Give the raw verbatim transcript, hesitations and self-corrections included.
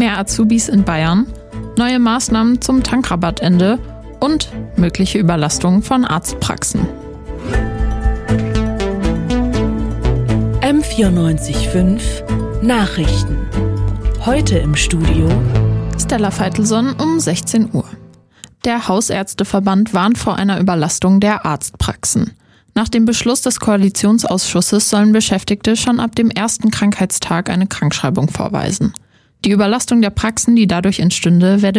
mehr Azubis in Bayern, neue Maßnahmen zum Tankrabattende und mögliche Überlastung von Arztpraxen. M vierundneunzig Komma fünf Nachrichten. Heute im Studio Stella Veitelson um sechzehn Uhr. Der Hausärzteverband warnt vor einer Überlastung der Arztpraxen. Nach dem Beschluss des Koalitionsausschusses sollen Beschäftigte schon ab dem ersten Krankheitstag eine Krankschreibung vorweisen. Die Überlastung der Praxen, die dadurch entstünde, werde